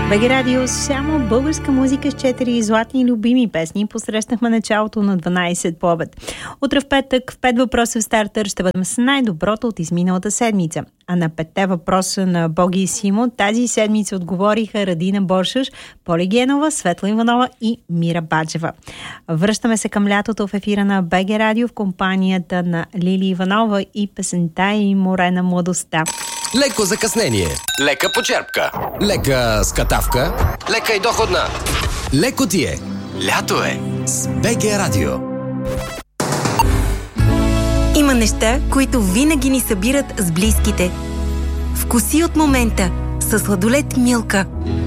БГ Радио, само българска музика с 4 златни и любими песни. Посрещнахме началото на 12 по обед. Утре в петък в 5 въпроса в стартър ще бъдем с най-доброто от изминалата седмица. А на 5 въпроса на Боги и Симо тази седмица отговориха Радина Боршаш, Поли Генова, Светла Иванова и Мира Баджева. Връщаме се към лятото в ефира на БГ Радио в компанията на Лили Иванова и песента и Море на младостта. Леко закъснение, лека почерпка, лека скатавка, лека и доходна. Леко ти е. Лято е с БГ Радио. Има неща, които винаги ни събират с близките. Вкуси от момента със сладолед Милка.